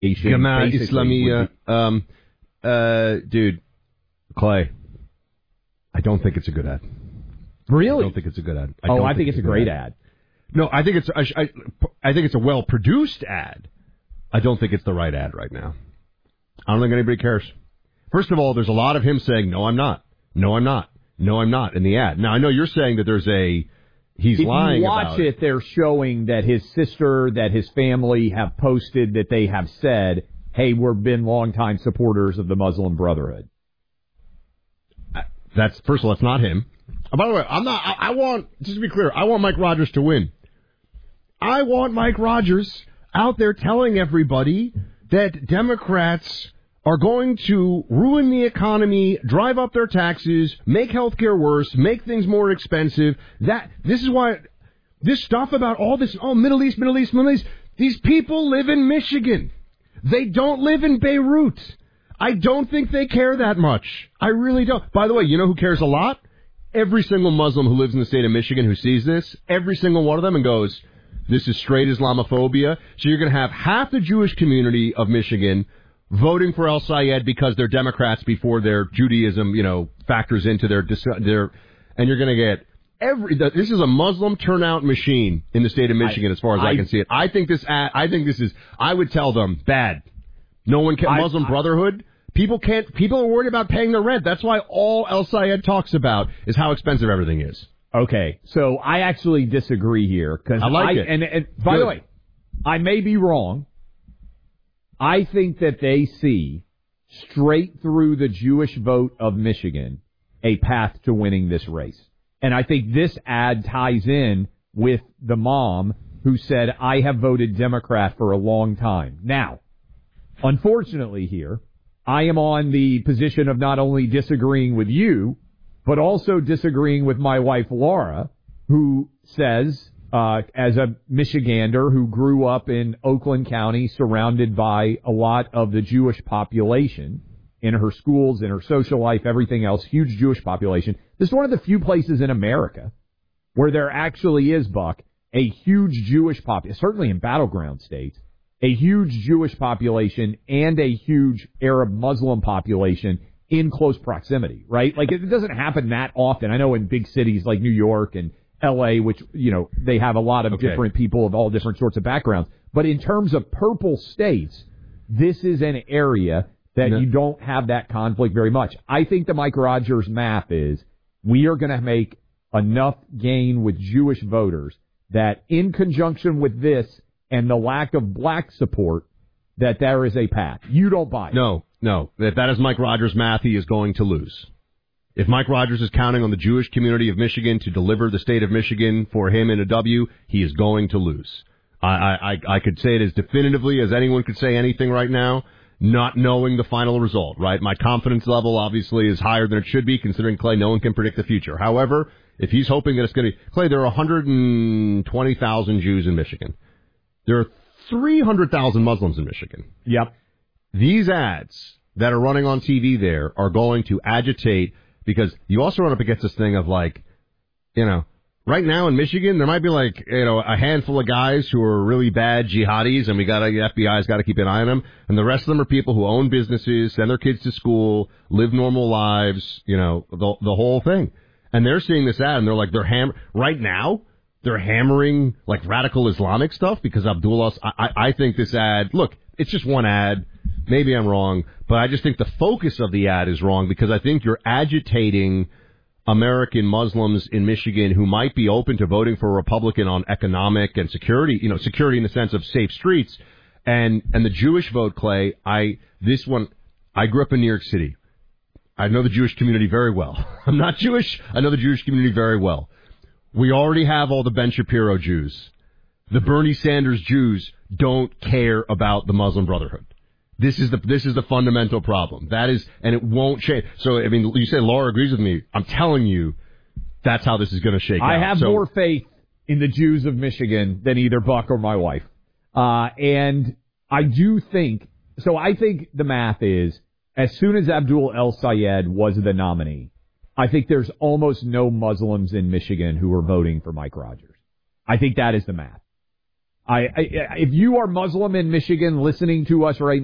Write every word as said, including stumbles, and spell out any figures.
Jamaat Islamiyah. Um, uh, dude, Clay, I don't think it's a good ad. Really? I don't think it's a good ad. I oh, I think, think it's a great ad. ad. No, I think it's I, I, I think it's a well-produced ad. I don't think it's the right ad right now. I don't think anybody cares. First of all, there's a lot of him saying, no, I'm not. No, I'm not. No, I'm not in the ad. Now, I know you're saying that there's a, he's if lying you watch about it, it. They're showing that his sister, that his family have posted that they have said, hey, we've been longtime supporters of the Muslim Brotherhood. That's, first of all, that's not him. Oh, by the way, I'm not, I, I want, just to be clear, I want Mike Rogers to win. I want Mike Rogers out there telling everybody that Democrats are going to ruin the economy, drive up their taxes, make healthcare worse, make things more expensive. That this is why this stuff about all this, oh, Middle East, Middle East, Middle East, these people live in Michigan. They don't live in Beirut. I don't think they care that much. I really don't. By the way, you know who cares a lot? Every single Muslim who lives in the state of Michigan who sees this, every single one of them and goes, this is straight Islamophobia. So you're going to have half the Jewish community of Michigan voting for El-Sayed because they're Democrats before their Judaism, you know, factors into their, their and you're going to get every, this is a Muslim turnout machine in the state of Michigan I, as far as I, I can see it. I think this, I think this is, I would tell them, bad. No one can, I, Muslim I, Brotherhood, people can't, people are worried about paying their rent. That's why all El-Sayed talks about is how expensive everything is. Okay, so I actually disagree here. Cause I like I, it. And, and by Good. the way, I may be wrong. I think that they see straight through the Jewish vote of Michigan a path to winning this race. And I think this ad ties in with the mom who said, I have voted Democrat for a long time. Now, unfortunately here, I am on the position of not only disagreeing with you, but also disagreeing with my wife, Laura, who says, uh, as a Michigander who grew up in Oakland County, surrounded by a lot of the Jewish population in her schools, in her social life, everything else, huge Jewish population. This is one of the few places in America where there actually is, Buck, a huge Jewish population, certainly in battleground states, a huge Jewish population and a huge Arab Muslim population in close proximity, right? Like, it doesn't happen that often. I know in big cities like New York and L A, which, you know, they have a lot of okay. different people of all different sorts of backgrounds. But in terms of purple states, this is an area that no. you don't have that conflict very much. I think the Mike Rogers math is we are going to make enough gain with Jewish voters that in conjunction with this and the lack of black support, that there is a path. You don't buy it. No. No, if that is Mike Rogers' math, he is going to lose. If Mike Rogers is counting on the Jewish community of Michigan to deliver the state of Michigan for him in a W, he is going to lose. I, I, I could say it as definitively as anyone could say anything right now, not knowing the final result, right? My confidence level obviously is higher than it should be, considering, Clay, no one can predict the future. However, if he's hoping that it's going to be, Clay, there are one hundred twenty thousand Jews in Michigan. There are three hundred thousand Muslims in Michigan. Yep. These ads that are running on T V there are going to agitate, because you also run up against this thing of like, you know, right now in Michigan, there might be like, you know, a handful of guys who are really bad jihadis, and we got to, the F B I's got to keep an eye on them. And the rest of them are people who own businesses, send their kids to school, live normal lives, you know, the, the whole thing. And they're seeing this ad and they're like, they're ham, right now, they're hammering like radical Islamic stuff because Abdullah, I, I, I think this ad, look, it's just one ad. Maybe I'm wrong, but I just think the focus of the ad is wrong, because I think you're agitating American Muslims in Michigan who might be open to voting for a Republican on economic and security, you know, security in the sense of safe streets. And, and the Jewish vote, Clay, I, this one, I grew up in New York City. I know the Jewish community very well. I'm not Jewish. I know the Jewish community very well. We already have all the Ben Shapiro Jews. The Bernie Sanders Jews don't care about the Muslim Brotherhood. This is the this is the fundamental problem. That is, and it won't change. So, I mean, you say Laura agrees with me. I'm telling you, that's how this is going to shake I out. I have so, more faith in the Jews of Michigan than either Buck or my wife. Uh, and I do think, so I think the math is, as soon as Abdul El-Sayed was the nominee, I think there's almost no Muslims in Michigan who are voting for Mike Rogers. I think that is the math. I, I if you are Muslim in Michigan listening to us right